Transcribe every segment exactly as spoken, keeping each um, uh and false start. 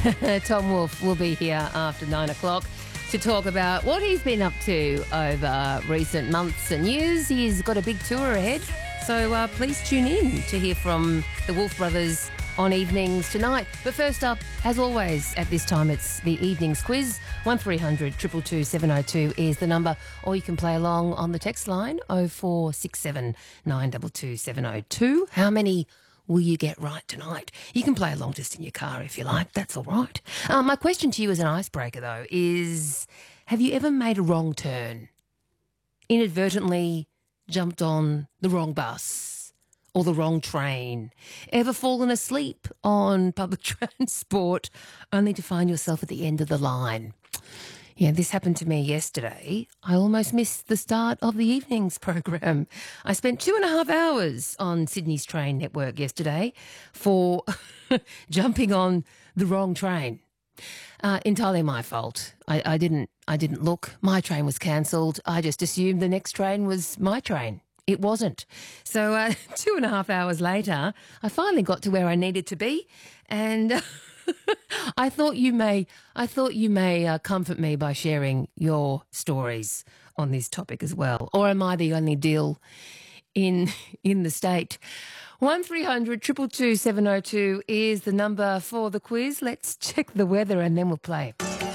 Tom Wolfe will be here after nine o'clock to talk about what he's been up to over recent months and years. He's got a big tour ahead, so uh, please tune in to hear from the Wolfe brothers on evenings tonight. But first up, as always, at this time, it's the evenings quiz. one three hundred two two two seven oh two is the number, or you can play along on the text line oh four six seven nine two two seven oh two. How many will you get right tonight? You can play along just in your car if you like. That's all right. Um, my question to you as an icebreaker, though, is have you ever made a wrong turn? Inadvertently jumped on the wrong bus or the wrong train? Ever fallen asleep on public transport only to find yourself at the end of the line? Yeah, this happened to me yesterday. I almost missed the start of the evenings program. I spent two and a half hours on Sydney's train network yesterday for jumping on the wrong train. Uh, entirely my fault. I, I didn't. I didn't look. My train was cancelled. I just assumed the next train was my train. It wasn't. So uh, two and a half hours later, I finally got to where I needed to be, and uh, I thought you may. I thought you may uh, comfort me by sharing your stories on this topic as well. Or am I the only deal in in the state? One three hundred two two two seven oh two is the number for the quiz. Let's check the weather and then we'll play.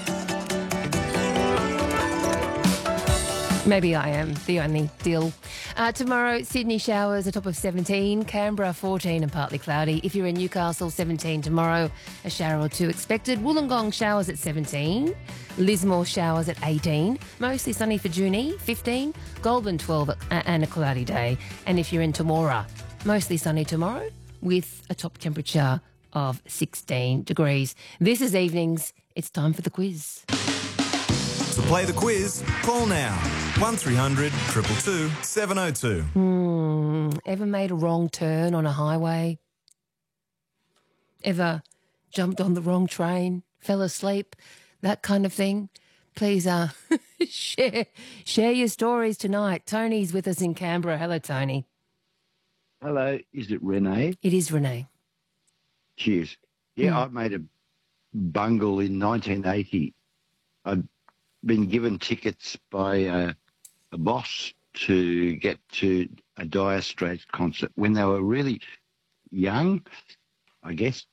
Maybe I am the only deal. Uh, tomorrow, Sydney showers, a top of seventeen. Canberra, fourteen and partly cloudy. If you're in Newcastle, seventeen tomorrow. A shower or two expected. Wollongong showers at seventeen. Lismore showers at eighteen. Mostly sunny for Junee, fifteen. Goulburn, twelve and a cloudy day. And if you're in Temora, mostly sunny tomorrow with a top temperature of sixteen degrees. This is evenings. It's time for the quiz. To play the quiz, call now. one three hundred two two two seven oh two. Hmm. Ever made a wrong turn on a highway? Ever jumped on the wrong train? Fell asleep? That kind of thing? Please uh, share, share your stories tonight. Tony's with us in Canberra. Hello, Tony. Hello, is it Renee? It is Renee. Cheers. Yeah, Mm. I made a bungle in nineteen eighty. I'd been given tickets by uh, a boss to get to a Dire Straits concert when they were really young, I guess.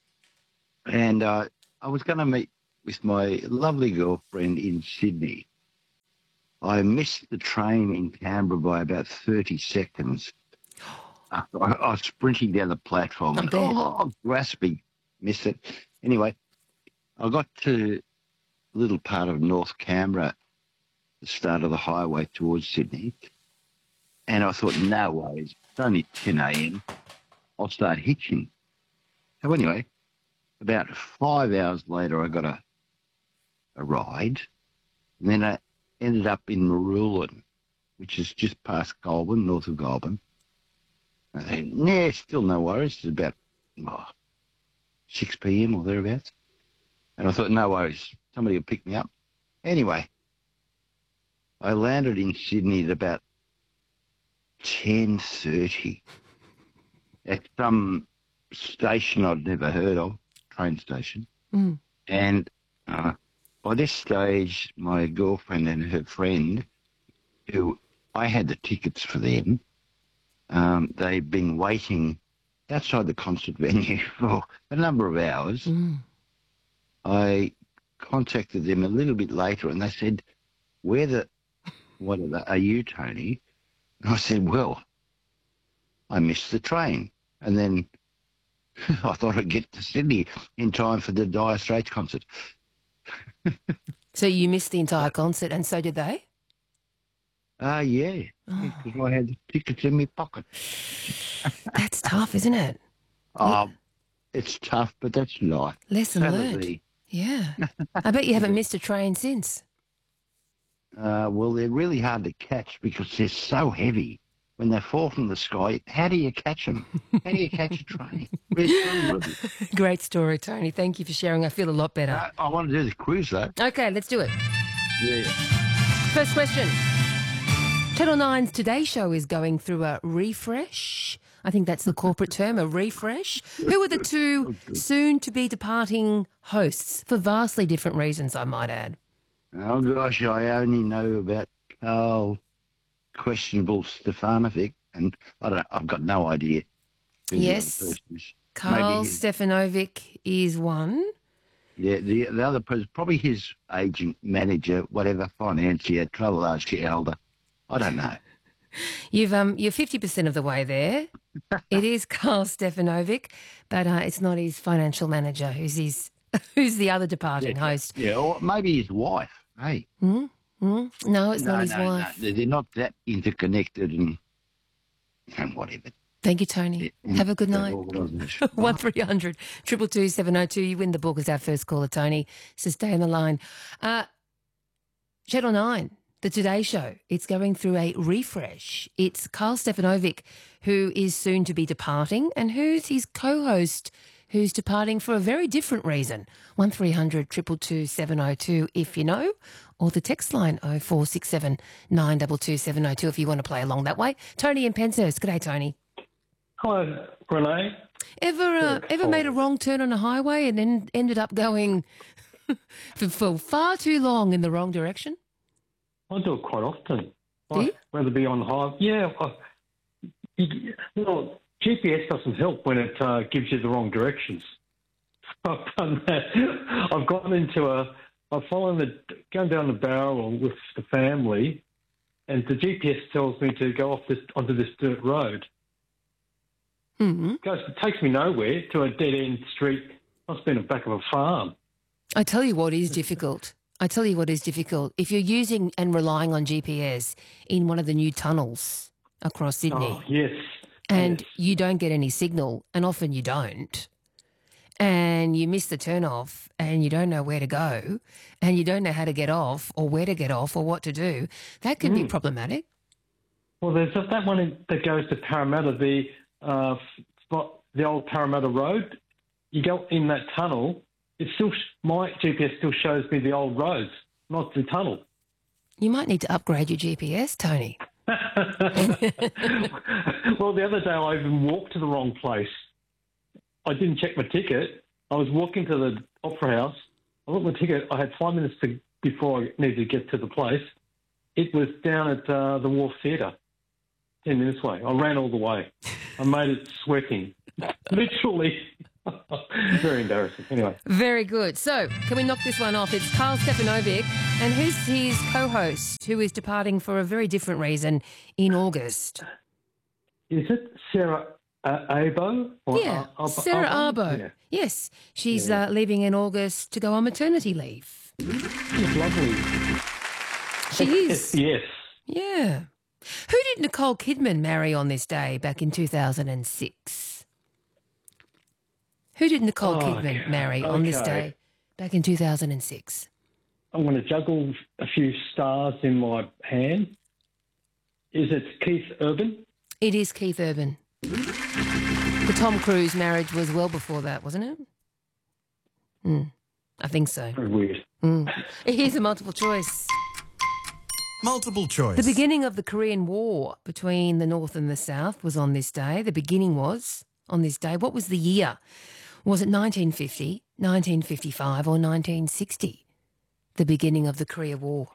And uh, I was going to meet with my lovely girlfriend in Sydney. I missed the train in Canberra by about thirty seconds. I, I was sprinting down the platform and, oh, grasping, missed it. Anyway, I got to a little part of North Canberra, the start of the highway towards Sydney, and I thought, no worries, it's only ten a.m, I'll start hitching. So anyway, about five hours later, I got a, a ride, and then I ended up in Marulan, which is just past Goulburn, north of Goulburn. I said, nah, still no worries. It's about oh, six p.m. or thereabouts. And I thought, no worries, somebody will pick me up. Anyway, I landed in Sydney at about ten thirty at some station I'd never heard of, train station. Mm. And uh, by this stage, my girlfriend and her friend, who I had the tickets for them, Um, they've been waiting outside the concert venue for a number of hours. Mm. I contacted them a little bit later and they said, where the, what are, the, are you, Tony? And I said, well, I missed the train. And then I thought I'd get to Sydney in time for the Dire Straits concert. So you missed the entire concert and so did they? Ah, uh, yeah, because oh. I had the tickets in my pocket. That's tough, isn't it? Oh, it's tough, but that's life. Lesson learned. Yeah. I bet you haven't missed a train since. Uh, well, they're really hard to catch because they're so heavy. When they fall from the sky, how do you catch them? How do you catch a train? Great story, Tony. Thank you for sharing. I feel a lot better. Uh, I want to do the quiz, though. Okay, let's do it. Yeah. First question. Channel nine's Today Show is going through a refresh. I think that's the corporate term, a refresh. Who are the two soon-to-be departing hosts for vastly different reasons, I might add? Oh, gosh, I only know about Carl Questionable Stefanovic, and I don't, I've got no idea who the other Yes, person is. Carl Maybe his- Stefanovic is one. Yeah, the, the other person, probably his agent, manager, whatever, financier, trouble shareholder. I don't know. You've um you're fifty percent of the way there. It is Carl Stefanovic, but uh, it's not his financial manager. Who's his? Who's the other departing host? Yeah, or maybe his wife. Hey, Hmm? Hmm? No, it's no, not his no, wife. no, they're not that interconnected and, and whatever. Thank you, Tony. Have a good That night. organisation. One three hundred two two two seven oh two. You win the book as our first caller, Tony. So stay on the line. Uh, Channel nine, the Today Show. It's going through a refresh. It's Carl Stefanovic, who is soon to be departing, and who's his co-host, who's departing for a very different reason. One three hundred two two two seven oh two if you know, or the text line oh four six seven nine two two seven oh two if you want to play along that way. Tony in Penshurst. G'day, Tony. Hello, Renee. Ever uh, ever made a wrong turn on a highway and then ended up going for, for far too long in the wrong direction? I do it quite often. Do you? Like, whether it be on high, yeah. I, you, well, G P S doesn't help when it uh, gives you the wrong directions. I've done that. I've gone into a. I'm following the going down the barrel with the family, and the G P S tells me to go off this onto this dirt road. Hmm. Goes, it takes me nowhere to a dead end street. Must be in the back of a farm. I tell you what is difficult. I tell you what is difficult. If you're using and relying on G P S in one of the new tunnels across Sydney, Oh yes, and yes. you don't get any signal, and often you don't, and you miss the turn off, and you don't know where to go, and you don't know how to get off, or where to get off, or what to do, that can be problematic. Well, there's that one in, that goes to Parramatta, the uh, spot, the old Parramatta Road. You go in that tunnel. It still my G P S still shows me the old roads, not the tunnel. You might need to upgrade your G P S, Tony. Well, the other day I even walked to the wrong place. I didn't check my ticket. I was walking to the Opera House. I looked at my ticket. I had five minutes to, before I needed to get to the place. It was down at uh, the Wharf Theatre, ten minutes away. I ran all the way. I made it sweating, literally. Very embarrassing. Anyway. Very good. So, can we knock this one off? It's Carl Stefanovic, and who's his co-host, who is departing for a very different reason in August? Is it Sarah uh, Abo? Or, Yeah, uh, Abo- Sarah Abo? Arbo. Yeah. Yes, she's uh, leaving in August to go on maternity leave. She's lovely. She is. Yes. Yeah. Who did Nicole Kidman marry on this day back in two thousand six? Who did Nicole Oh, Kidman okay. marry on this Okay. day back in two thousand six? I'm going to juggle a few stars in my hand. Is it Keith Urban? It is Keith Urban. The Tom Cruise marriage was well before that, wasn't it? Mm, I think so. Very weird. Mm. Here's a multiple choice. Multiple choice. The beginning of the Korean War between the North and the South was on this day. The beginning was on this day. What was the year? Was it nineteen fifty, nineteen fifty-five, or nineteen sixty? The beginning of the Korea War.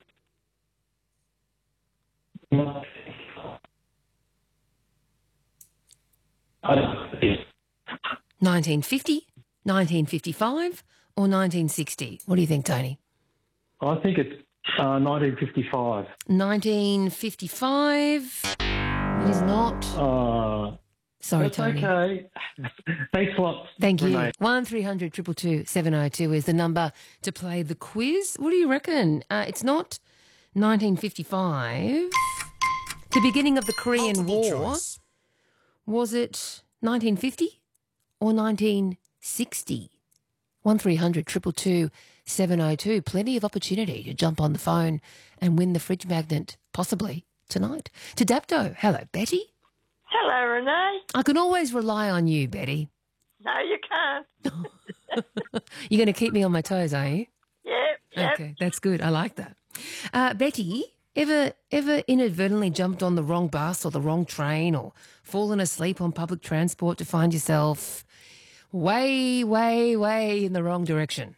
nineteen fifty, nineteen fifty-five, or nineteen sixty? What do you think, Tony? I think it's uh, nineteen fifty-five. nineteen fifty-five. It is not. Uh, Sorry, that's Tony. okay. Thanks a lot. Thank you. Renee. One three hundred two two two seven oh two is the number to play the quiz. What do you reckon? Uh, it's not nineteen fifty-five. The beginning of the Korean Multiple War. choice. Was it nineteen fifty or nineteen sixty? One three hundred two two two seven oh two. Plenty of opportunity to jump on the phone and win the fridge magnet, possibly tonight. To Dapto. Hello, Betty. Hello, Renee. I can always rely on you, Betty. No, you can't. You're going to keep me on my toes, are you? Yep, yep. Okay, that's good. I like that. Uh, Betty, Ever, ever inadvertently jumped on the wrong bus or the wrong train or fallen asleep on public transport to find yourself way, way, way in the wrong direction?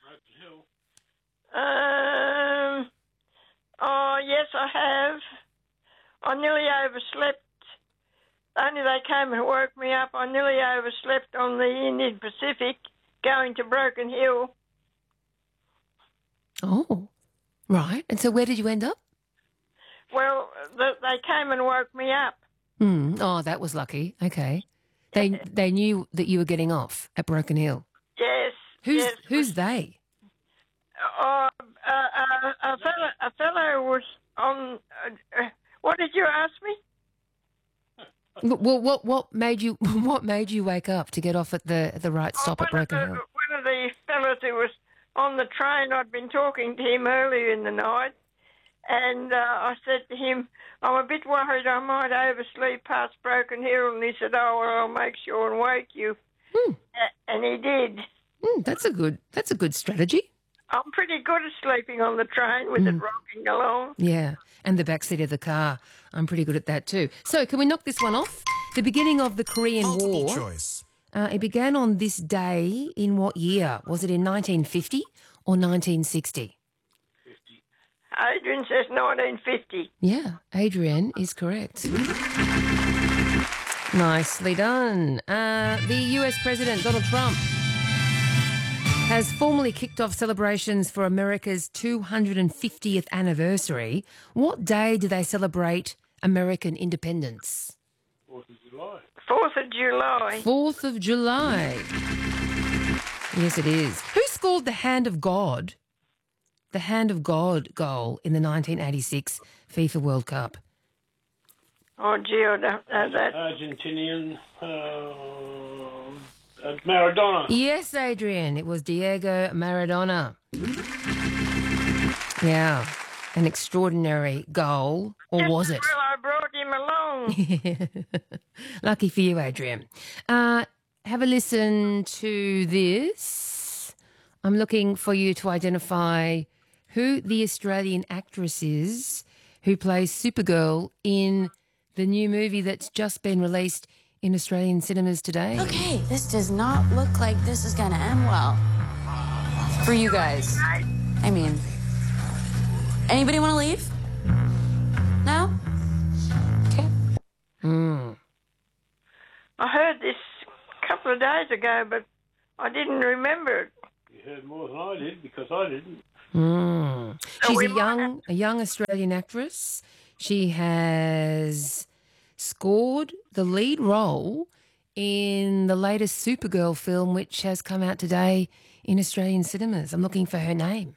Um, oh, yes, I have. I nearly overslept. Only they came and woke me up. I nearly overslept on the Indian Pacific going to Broken Hill. Oh, right. And so where did you end up? Well, the, they came and woke me up. Hmm. Oh, that was lucky. Okay. They they knew that you were getting off at Broken Hill. Yes. Who's yes. who's they? Oh, uh, uh, a fellow, a fellow was on. Uh, uh, what did you ask me? Well, what what made you what made you wake up to get off at the the right stop oh, at one of Broken the, Hill? One of the fellows who was on the train, I'd been talking to him earlier in the night, and uh, I said to him, I'm a bit worried I might oversleep past Broken Hill, and he said, oh, well, I'll make sure and wake you. Hmm. Uh, and he did. Hmm, that's a good that's a good strategy. I'm pretty good at sleeping on the train with Hmm. it rocking along. Yeah, and the back seat of the car. I'm pretty good at that too. So, can we knock this one off? The beginning of the Korean Multiple War. choice. Uh, it began on this day in what year? Was it in nineteen fifty or nineteen sixty? Adrian says nineteen fifty. Yeah, Adrian is correct. Nicely done. Uh, the U S President, Donald Trump, has formally kicked off celebrations for America's two hundred fiftieth anniversary. What day do they celebrate American independence? Fourth of July. fourth of July. Yes, it is. Who scored the Hand of God, the Hand of God goal in the nineteen eighty-six FIFA World Cup? Oh, gee, I don't know that. Argentinian uh, uh, Maradona. Yes, Adrian, it was Diego Maradona. Yeah, an extraordinary goal, or was it? Well, I brought him along. Lucky for you, Adrian. Uh, have a listen to this. I'm looking for you to identify who the Australian actress is who plays Supergirl in the new movie that's just been released in Australian cinemas today. Okay, this does not look like this is gonna end well. For you guys. I mean, anybody want to leave? No? Okay. Mm. I heard this a couple of days ago, but I didn't remember it. You heard more than I did because I didn't. Mm. So She's we a might young, a young Australian actress. She has scored the lead role in the latest Supergirl film, which has come out today in Australian cinemas. I'm looking for her name.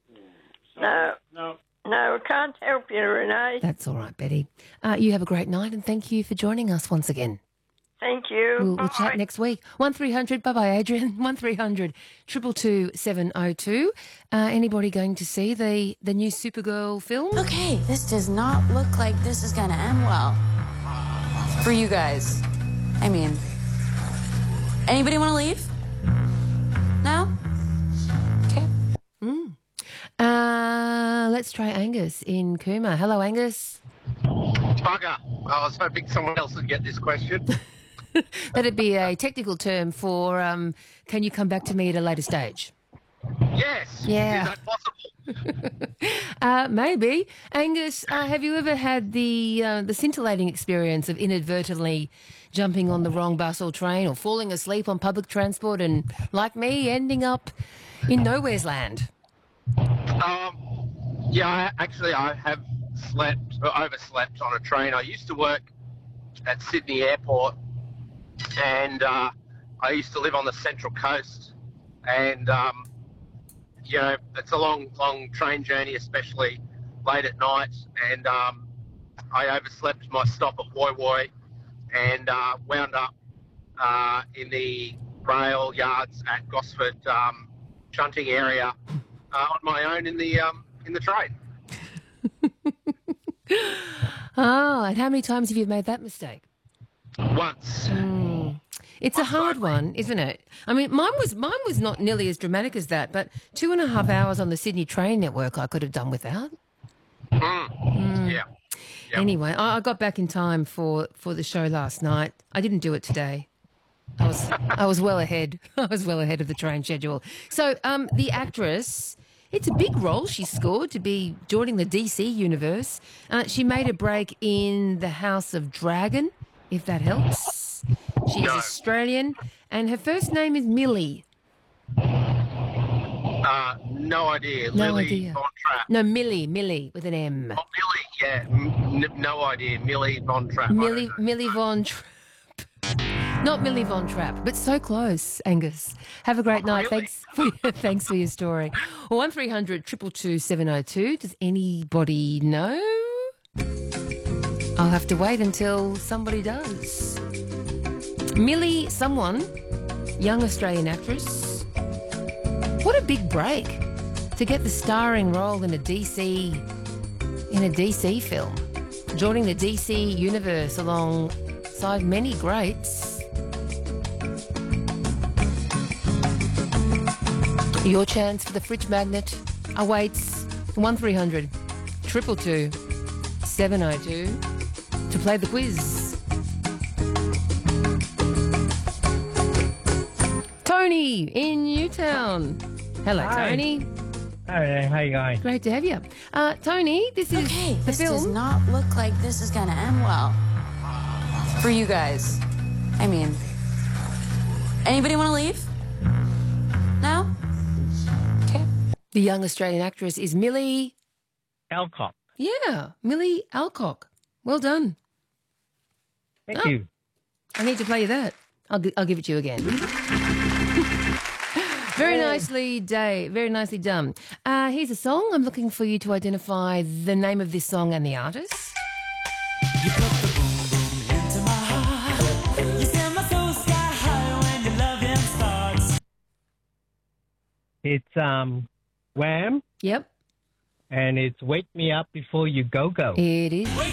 No, No. no, I can't help you, Renee. That's all right, Betty. Uh, you have a great night, and thank you for joining us once again. Thank you. We'll, we'll Bye. chat next week. one three hundred, bye-bye, Adrian. one three hundred, two two two, seven oh two. Uh, anybody going to see the, the new Supergirl film? Okay, this does not look like this is gonna end well. For you guys. I mean, anybody want to leave? No? Okay. Mm. Uh, let's try Angus in Cooma. Hello, Angus. Bugger. I was hoping someone else would get this question. That'd be a technical term for um, can you come back to me at a later stage? Yes. Yeah. Is that possible? Uh, maybe. Angus, uh, have you ever had the uh, the scintillating experience of inadvertently jumping on the wrong bus or train or falling asleep on public transport and, like me, ending up in nowhere's land? Um, yeah, I, actually, I have slept, or overslept on a train. I used to work at Sydney Airport, and uh, I used to live on the Central Coast, and um, you know, it's a long, long train journey, especially late at night, and um, I overslept my stop at Woy Woy and uh, wound up uh, in the rail yards at Gosford um, shunting area uh, on my own in the um, in the train. Oh, and how many times have you made that mistake? Once. Mm. It's a hard one, isn't it? I mean, mine was mine was not nearly as dramatic as that, but two and a half hours on the Sydney train network I could have done without. Mm. Yeah. Yep. Anyway, I, I got back in time for, for the show last night. I didn't do it today. I was I was well ahead. I was well ahead of the train schedule. So um, the actress, it's a big role she scored to be joining the D C universe. Uh, she made a break in The House of Dragon, if that helps. She is No. Australian, and her first name is Millie. Uh, no idea. No Lily idea. Von Trapp. No, Millie, Millie with an M. Oh, Millie, yeah. M- n- no idea. Millie Von Trapp. I Millie don't know. Millie Von Trapp. Not Millie Von Trapp, but so close, Angus. Have a great night. Really? Thanks for your, thanks for your story. Well, one three hundred two two two seven oh two. Does anybody know? I'll have to wait until somebody does. Millie someone, young Australian actress. What a big break to get the starring role in a D C in a D C film, joining the D C universe alongside many greats. Your chance for the fridge magnet awaits one three hundred two two two seven oh two to play the quiz. Tony in Newtown. Hello, Hi. Tony. Hi, how you going? Great to have you. Uh, Tony, this is Okay, the this does film. not look like this is gonna end well. For you guys. I mean, anybody want to leave? No? Okay. The young Australian actress is Millie. Alcock. Yeah, Millie Alcock. Well done. Thank Oh. you. I need to play you that. I'll, gi- I'll give it to you again. Very nicely, Dave. Very nicely done. Uh, here's a song. I'm looking for you to identify the name of this song and the artist. It's um Wham, Yep, and it's Wake Me Up Before You Go Go. it is.